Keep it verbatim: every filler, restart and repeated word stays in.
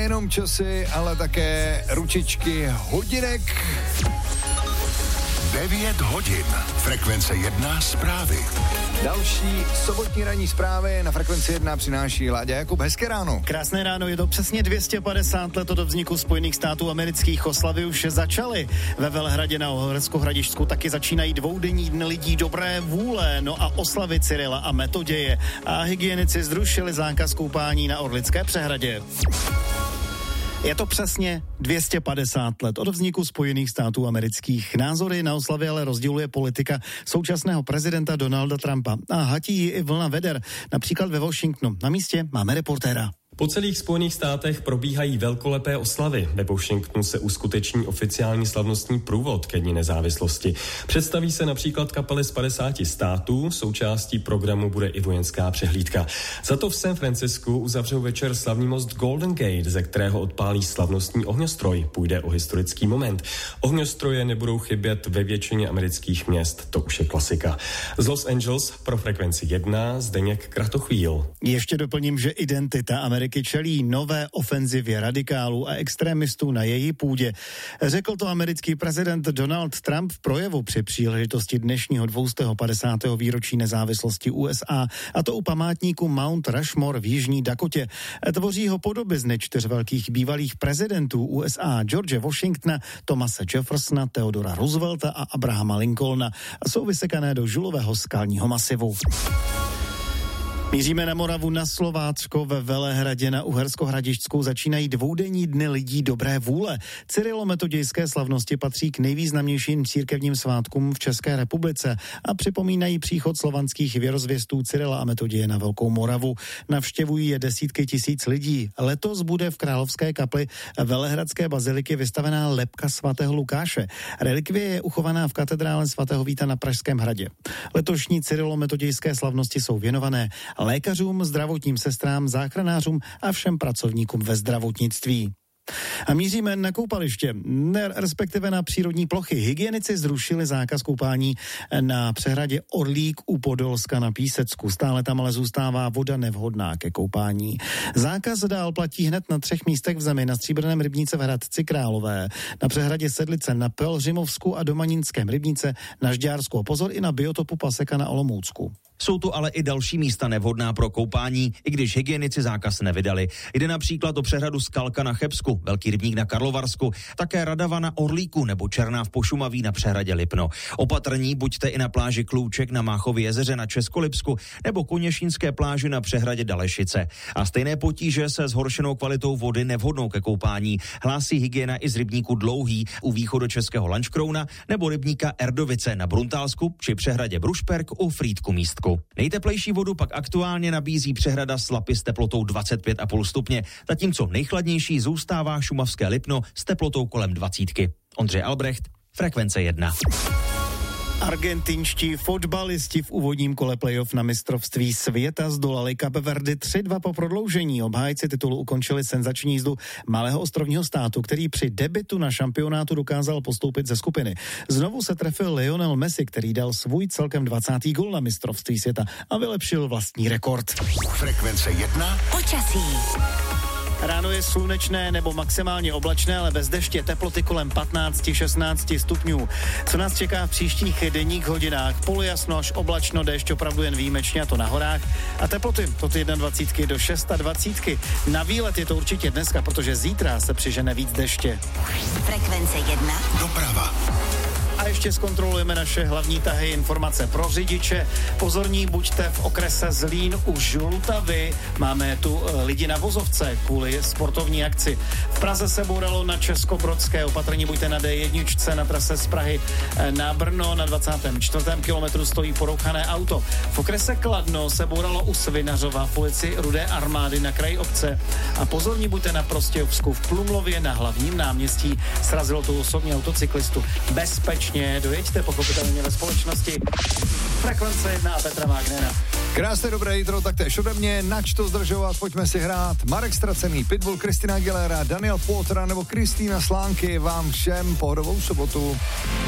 nejenom časy, ale také ručičky hodinek. devět hodin. Frekvence jedna zprávy. Další sobotní ranní zprávy na Frekvenci jedna přináší Láďa Jakub. Hezké ráno. Krásné ráno, je to přesně dvě stě padesát let od vzniku Spojených států amerických. Oslavy už začaly. Ve Velehradě na Uhersko-Hradišťsku taky začínají dvoudenní dny lidí dobré vůle. No a oslavy Cyrila a Metoděje. A hygienici zrušili zákaz koupání na Orlické přehradě. Je to přesně dvě stě padesát let od vzniku Spojených států amerických. Názory na oslavy ale rozděluje politika současného prezidenta Donalda Trumpa. A hatí ji i vlna veder, například ve Washingtonu. Na místě máme reportéra. Po celých Spojených státech probíhají velkolepé oslavy. Ve Washingtonu se uskuteční oficiální slavnostní průvod ke dni nezávislosti. Představí se například kapely z padesáti států, součástí programu bude i vojenská přehlídka. Za to v San Francisku uzavřou večer slavný most Golden Gate, ze kterého odpálí slavnostní ohňostroj. Půjde o historický moment. Ohňostroje nebudou chybět ve většině amerických měst, to už je klasika. Z Los Angeles pro Frekvenci jedna Zdeněk Kratochvíl. Ještě doplním, že identita Ameriky čelí nové ofenzivě radikálů a extrémistů na její půdě. Řekl to americký prezident Donald Trump v projevu při příležitosti dnešního dvě stě padesátého výročí nezávislosti U S A, a to u památníku Mount Rushmore v Jižní Dakotě. Tvoří ho podobizny čtyř velkých bývalých prezidentů U S A: George Washingtona, Thomase Jeffersona, Theodora Roosevelta a Abrahama Lincolna. Jsou vysekané do žulového skalního masivu. Míříme na Moravu, na Slovácko. Ve Velehradě na Uhersko-Hradišťsku začínají dvoudenní dny lidí dobré vůle. Cyrilo-metodějské slavnosti patří k nejvýznamnějším církevním svátkům v České republice a připomínají příchod slovanských věrozvěstů Cyrila a Metoděje na Velkou Moravu. Navštěvují je desítky tisíc lidí. Letos bude v Královské kapli Velehradské baziliky vystavená lebka svatého Lukáše. Relikvie je uchovaná v katedrále svatého Víta na Pražském hradě. Letošní Cyrilo-metodějské slavnosti jsou věnované lékařům, zdravotním sestrám, záchranářům a všem pracovníkům ve zdravotnictví. A míříme na koupaliště, respektive na přírodní plochy. Hygienici zrušili zákaz koupání na přehradě Orlík u Podolska na Písecku. Stále tam ale zůstává voda nevhodná ke koupání. Zákaz dál platí hned na třech místech v zemi: na Stříbrném rybníce v Hradci Králové, na přehradě Sedlice, na Pelhřimovsku a Domaninském rybníce, na Žďársku. Pozor i na biotopu Paseka na Olomoucku. Jsou tu ale i další místa nevhodná pro koupání, i když hygienici zákaz nevydali. Jde například o přehradu Skalka na Chebsku, Velký rybník na Karlovarsku, také Radava na Orlíku nebo Černá v Pošumaví na přehradě Lipno. Opatrní buďte i na pláži Klouček na Máchově jezeře na Českolipsku nebo Koněšínské pláži na přehradě Dalešice. A stejné potíže se zhoršenou kvalitou vody nevhodnou ke koupání hlásí hygiena i z rybníku Dlouhý u východočeského Lanškrouna nebo rybníka Erdovice na Bruntálsku či přehradě Brušperk u Frýdku Místku. Nejteplejší vodu pak aktuálně nabízí přehrada Slapy s teplotou dvacet pět celá pět stupně, zatímco nejchladnější zůstává šumavské Lipno s teplotou kolem dvacítky. Ondřej Albrecht, Frekvence jedna. Argentinští fotbalisti v úvodním kole playoff na mistrovství světa zdolali Cape Verde tři dva po prodloužení. Obhájci titulu ukončili senzační jízdu malého ostrovního státu, který při debutu na šampionátu dokázal postoupit ze skupiny. Znovu se trefil Lionel Messi, který dal svůj celkem dvacátý gol na mistrovství světa a vylepšil vlastní rekord. Frekvence jedna. Počasí. Ráno je slunečné nebo maximálně oblačné, ale bez deště, teploty kolem patnáct až šestnáct stupňů. Co nás čeká v příštích denních hodinách? Polojasno až oblačno, déšť opravdu jen výjimečně, a to na horách. A teploty od dvacet jedna do dvacet šest. Na výlet je to určitě dneska, protože zítra se přižene víc deště. Frekvence jedna. Doprava. A ještě zkontrolujeme naše hlavní tahy, informace pro řidiče. Pozorní buďte v okrese Zlín u Žlutavy. Máme tu lidi na vozovce kvůli sportovní akci. V Praze se bouralo na Českobrodské, opatrní buďte na D jedna na trase z Prahy na Brno. Na dvacátém čtvrtém kilometru stojí porouchané auto. V okrese Kladno se bouralo u Svinařova v ulici Rudé armády na kraji obce. A pozorní buďte na Prostějovsku v Plumlově na hlavním náměstí. Srazilo to osobní autocyklistu. Bezpečně dojeďte, pochopitelně ve společnosti Frekvence jedna a Petra Wagnera. Krásné dobré jitro, taktéž ode mě, nač to zdržovat, pojďme si hrát. Marek Stracený, Pitbull, Kristina Aguilera, Daniel Potra nebo Kristýna Slánky, vám všem pohodovou sobotu.